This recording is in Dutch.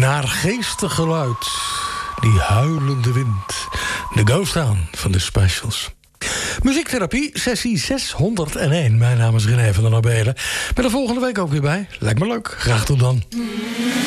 naargeestig geluid. Die huilende wind. De Ghost Town van de Specials. Muziektherapie, sessie 601. Mijn naam is René van der Nabelen. Ben er volgende week ook weer bij. Lijkt me leuk. Graag tot dan.